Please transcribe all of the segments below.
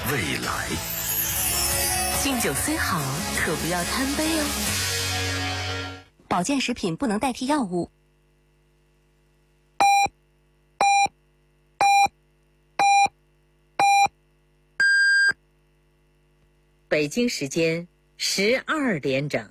未来。 敬酒虽好，可不要贪杯哦。 保健食品不能代替药物。 北京时间12点整。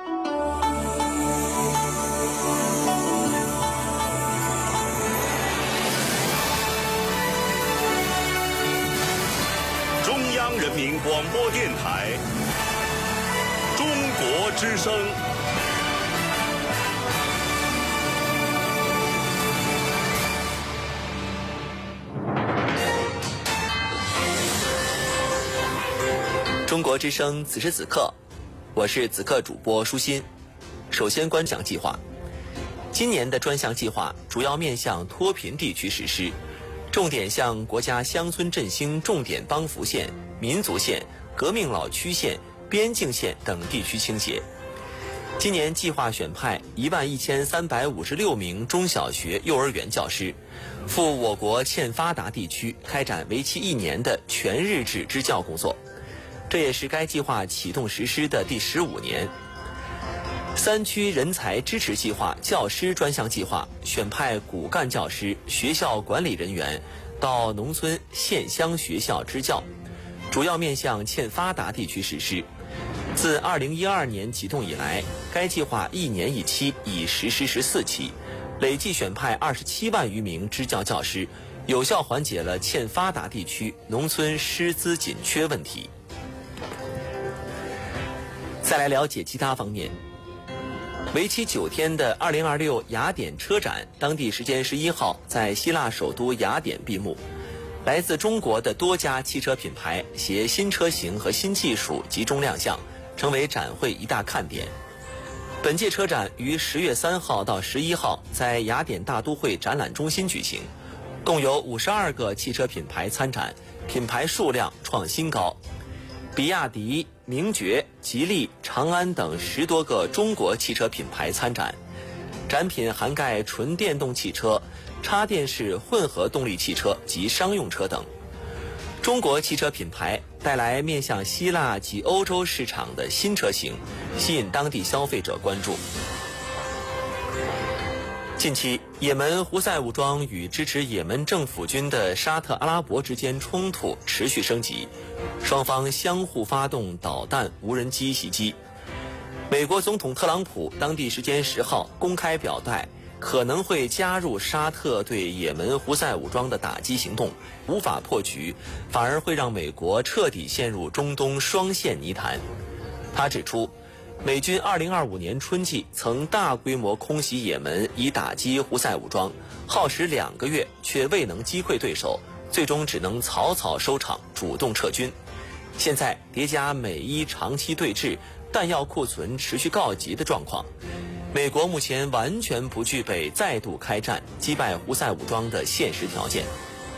中央人民广播电台中国之声。 中国之声，此时此刻，我是此刻主播舒心。首先，专项计划。今年的专项计划主要面向脱贫地区实施，重点向国家乡村振兴重点帮扶县、民族县、革命老区县、边境县等地区倾斜。今年计划选派11356名中小学、幼儿园教师，赴我国欠发达地区开展为期1年的全日制支教工作。这也是该计划启动实施的第15年。3区人才支持计划教师专项计划选派骨干教师、学校管理人员到农村县乡学校支教，主要面向欠发达地区实施。自2012年启动以来，该计划1年1期，已实施14期，累计选派27万余名支教教师，有效缓解了欠发达地区农村师资紧缺问题。再来了解其他方面。为期9天的2026雅典车展，当地时间11号在希腊首都雅典闭幕。来自中国的多家汽车品牌携新车型和新技术集中亮相，成为展会一大看点。本届车展于10月3号到11号在雅典大都会展览中心举行，共有52个汽车品牌参展，品牌数量创新高。比亚迪、名爵、吉利、长安等10多个中国汽车品牌参展，展品涵盖纯电动汽车、插电式混合动力汽车及商用车等。中国汽车品牌带来面向希腊及欧洲市场的新车型，吸引当地消费者关注。近期，也门胡塞武装与支持也门政府军的沙特阿拉伯之间冲突持续升级，双方相互发动导弹、无人机袭击。美国总统特朗普当地时间10号公开表态，可能会加入沙特对也门胡塞武装的打击行动，无法破局，反而会让美国彻底陷入中东双线泥潭。他指出，美军2025年春季曾大规模空袭也门以打击胡塞武装，耗时2个月却未能击溃对手，最终只能草草收场，主动撤军。现在叠加美伊长期对峙、弹药库存持续告急的状况，美国目前完全不具备再度开战击败胡塞武装的现实条件。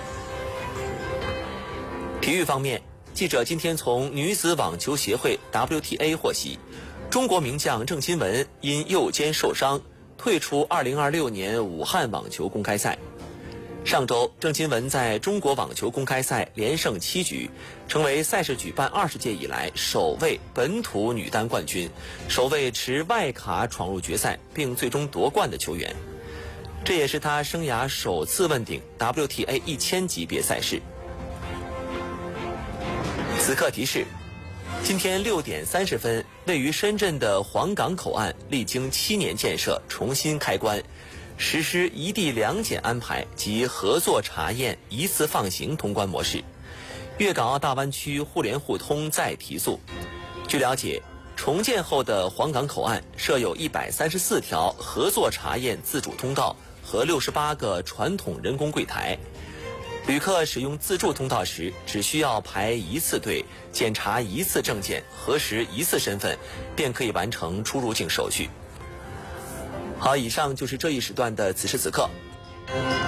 体育方面，记者今天从女子网球协会 WTA 获悉，中国名将郑钦文因右肩受伤，退出2026年武汉网球公开赛。上周，郑钦文在中国网球公开赛连胜7局，成为赛事举办20届以来首位本土女单冠军，首位持外卡闯入决赛并最终夺冠的球员。这也是她生涯首次问鼎 WTA 1000级别赛事。此刻提示，今天6点30分，位于深圳的黄港口岸历经7年建设重新开关，实施一地两检安排及合作查验一次放行通关模式，粤港澳大湾区互联互通再提速。据了解，重建后的黄港口岸设有134条合作查验自主通道和68个传统人工柜台。旅客使用自助通道时，只需要排1次队，检查1次证件，核实1次身份，便可以完成出入境手续。好，以上就是这一时段的此时此刻。